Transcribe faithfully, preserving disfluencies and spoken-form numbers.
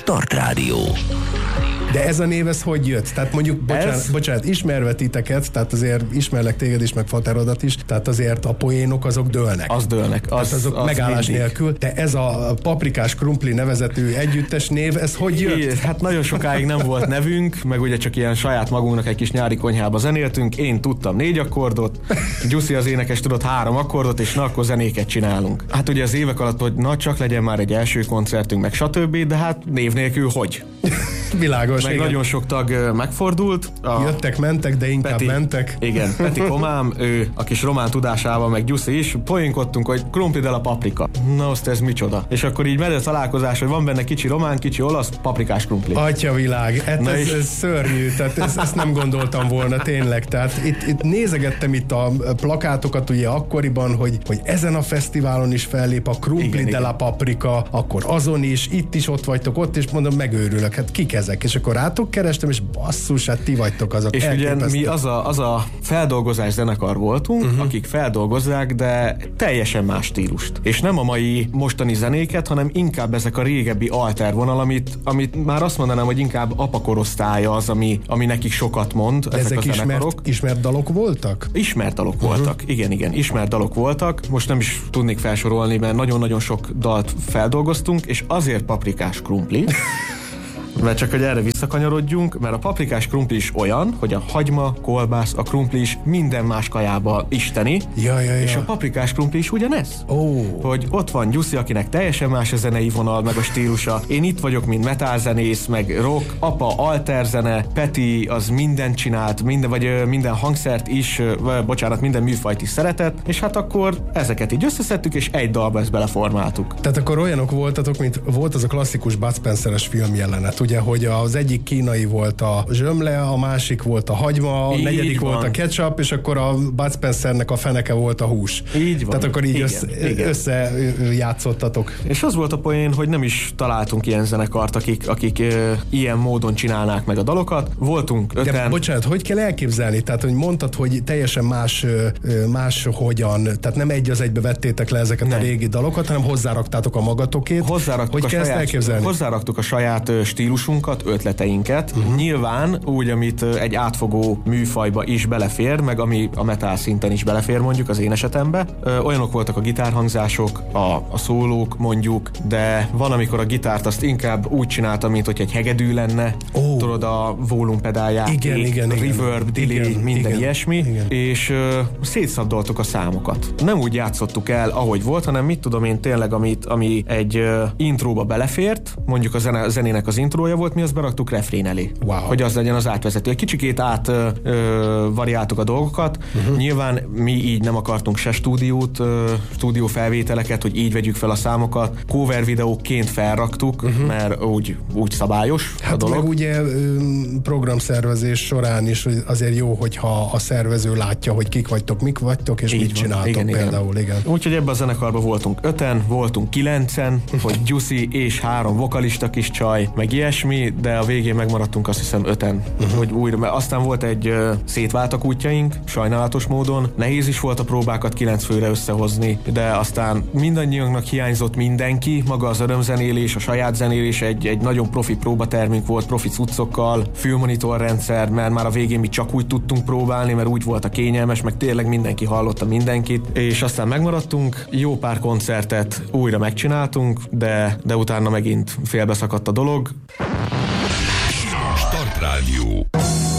Start Rádió. De ez a név, ez hogy jött? Tehát mondjuk, bocsánat, ez... bocsánat ismerve titeket, tehát azért ismerlek téged is, meg Faterodat is, tehát azért a poénok azok dőlnek. Az dőlnek. Az, azok az megállás mindig. Nélkül. De ez a paprikás krumpli nevezetű együttes név, ez hogy jött? É, hát nagyon sokáig nem volt nevünk, meg ugye csak ilyen saját magunknak egy kis nyári konyhába zenéltünk. Én tudtam négy akkordot, Gyuszi az énekes tudott három akkordot, és na akkor zenéket csinálunk. Hát ugye az évek alatt, hogy na csak legyen már egy első koncertünk, meg stb., de hát név nélkül hogy? Világos, meg igen. nagyon sok tag megfordult. A Jöttek, mentek, de inkább Peti, mentek. Igen, Peti Komám, ő a kis román tudásával, meg Gyuszi is, poénkodtunk, hogy krumpli de la paprika. Na azt ez micsoda. És akkor így medve találkozás, hogy van benne kicsi román, kicsi olasz, paprikás krumpli. Atyavilág, hát ez, ez szörnyű, tehát ezt, ezt nem gondoltam volna tényleg. Tehát itt, itt nézegettem itt a plakátokat ugye akkoriban, hogy, hogy ezen a fesztiválon is fellép a krumpli igen, de la paprika, akkor azon is, itt is ott vagytok, ott is mondom, megőrülök, hát kik ezek? És akkor rátok kerestem, és basszus, hát ti vagytok azok. És ugye mi az a, az a feldolgozás zenekar voltunk, uh-huh. akik feldolgozzák, de teljesen más stílust. És nem a mai mostani zenéket, hanem inkább ezek a régebbi altervonal, amit, amit már azt mondanám, hogy inkább apakorosztálya az, ami, ami nekik sokat mond. De ezek, ezek ismert, ismert dalok voltak? Ismert dalok uh-huh. voltak, igen, igen, ismert dalok voltak. Most nem is tudnék felsorolni, mert nagyon-nagyon sok dalt feldolgoztunk, és azért paprikás krumpli, mert csak, hogy erre visszakanyarodjunk, mert a paprikás krumpli is olyan, hogy a hagyma, kolbász, a krumpli is minden más kajába isteni, ja, ja, ja. és a paprikás krumpli is ugyanez. Oh. Hogy ott van Gyuszi, akinek teljesen más a zenei vonal, meg a stílusa. Én itt vagyok, mint metalzenész, meg rock, apa alterzene, Peti az mindent csinált, minden, vagy minden hangszert is, vagy, bocsánat, minden műfajt is szeretett, és hát akkor ezeket így összeszedtük, és egy dalba ezt beleformáltuk. Tehát akkor olyanok voltatok, mint volt az a klasszikus Bud Spencer-es film jelenet, ugye, hogy az egyik kínai volt a zsömle, a másik volt a hagyma, a így negyedik van. volt a ketchup, és akkor a Bud Spencernek a feneke volt a hús. Így van. Tehát akkor így igen, össze, igen. összejátszottatok. És az volt a poén, hogy nem is találtunk ilyen zenekart, akik, akik ö, ilyen módon csinálnák meg a dalokat. Voltunk öten. De bocsánat, hogy kell elképzelni? Tehát, hogy mondtad, hogy teljesen más, más hogyan, tehát nem egy az egybe vettétek le ezeket nem. a régi dalokat, hanem hozzáraktátok a magatokét. Hozzáraktuk hogy a kell saját, ezt elképzelni? Hozzáraktuk a saját stílusunkat, ötleteinket. Uh-huh. Nyilván úgy, amit egy átfogó műfajba is belefér, meg ami a metal szinten is belefér, mondjuk az én esetembe. Ö, olyanok voltak a gitárhangzások, a, a szólók mondjuk, de van, amikor a gitárt azt inkább úgy csináltam, mint hogy egy hegedű lenne. Oh. Tudod, a volumpedálják, igen, igen, reverb, igen, delay, igen, minden igen, ilyesmi, igen. és ö, szétszabdoltuk a számokat. Nem úgy játszottuk el, ahogy volt, hanem mit tudom én tényleg, amit, ami egy ö, intróba belefért, mondjuk a, zene, a zenének az intrója volt, mi azt beraktuk refrén elé. Wow. Hogy az legyen az átvezető. Egy kicsikét át ö, ö, variáltuk a dolgokat. Uh-huh. Nyilván mi így nem akartunk se stúdiót, ö, stúdió felvételeket, hogy így vegyük fel a számokat. Cover videóként felraktuk, uh-huh. mert úgy, úgy szabályos hát a dolog. Meg ugye programszervezés során is azért jó, hogyha a szervező látja, hogy kik vagytok, mik vagytok, és így mit van. Csináltok igen, például. Igen. Úgyhogy ebben a zenekarban voltunk öten, voltunk kilencen, hogy Gyuszi és három vokalista kis csaj, meg ilyesmi, de a végén megmaradtunk azt hiszem öten, uh-huh. hogy újra, mert aztán volt egy uh, szétváltak útjaink, sajnálatos módon, nehéz is volt a próbákat kilenc főre összehozni, de aztán mindannyiunknak hiányzott mindenki, maga az örömzenélés, a saját zenélés, egy, egy nagyon profi próbatermünk volt, profi cuccokkal, fülmonitor rendszer, mert már a végén mi csak úgy tudtunk próbálni, mert úgy volt a kényelmes, meg tényleg mindenki hallotta mindenkit, és aztán megmaradtunk, jó pár koncertet újra megcsináltunk, de, de utána megint félbeszakadt a dolog. Start Rádió.